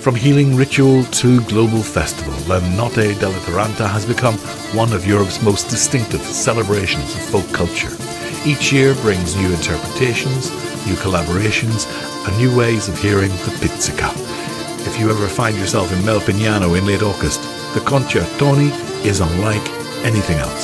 From healing ritual to global festival, La Notte della Taranta has become one of Europe's most distinctive celebrations of folk culture. Each year brings new interpretations, new collaborations, and new ways of hearing the pizzica. If you ever find yourself in Melpignano in late August, the Concertoni is unlike anything else.